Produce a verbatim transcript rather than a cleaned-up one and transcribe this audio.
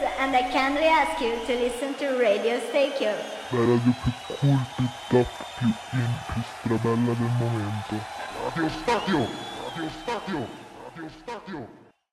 and I kindly ask you to listen to Radio Stakio. La radio più cool, più top, più in, più strabella del momento. Radio Stadio! Radio Stadio! Radio Stadio!